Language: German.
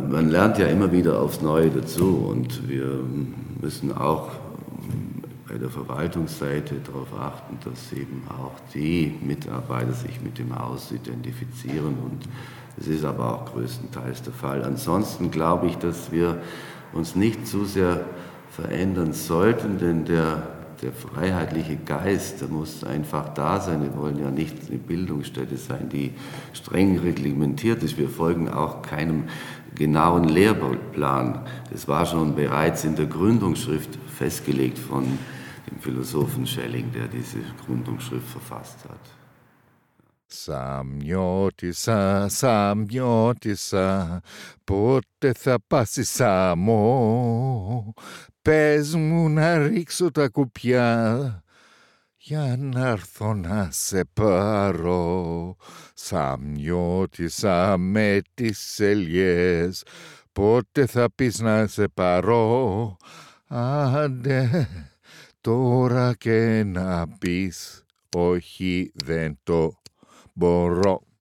man lernt ja immer wieder aufs Neue dazu und wir müssen auch bei der Verwaltungsseite darauf achten, dass eben auch die Mitarbeiter sich mit dem Haus identifizieren und das ist aber auch größtenteils der Fall. Ansonsten glaube ich, dass wir uns nicht zu sehr verändern sollten, denn der freiheitliche Geist, der muss einfach da sein. Wir wollen ja nicht eine Bildungsstätte sein, die streng reglementiert ist. Wir folgen auch keinem genauen Lehrplan. Das war schon bereits in der Gründungsschrift festgelegt von dem Philosophen Schelling, der diese Gründungsschrift verfasst hat. Σαμιώτησα, πότε θα πας Σάμο, πες μου να ρίξω τα κουπιά, για να έρθω να σε πάρω. Σαμιώτησα με τις ελιές, πότε θα πεις να σε πάρω, άντε τώρα και να πεις, όχι δεν το μπορώ.